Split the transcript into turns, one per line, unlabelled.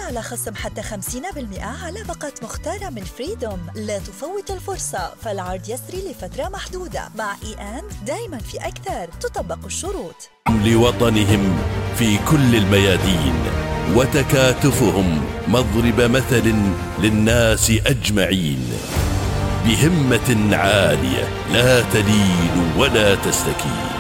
على خصم حتى 50% على باقة مختارة من فريدوم. لا تفوت الفرصة، فالعرض يسري لفترة محدودة. مع دايما في أكثر، تطبق الشروط.
لوطنهم في كل الميادين، وتكاتفهم مضرب مثل للناس أجمعين، بهمة عالية لا تلين ولا تستكين.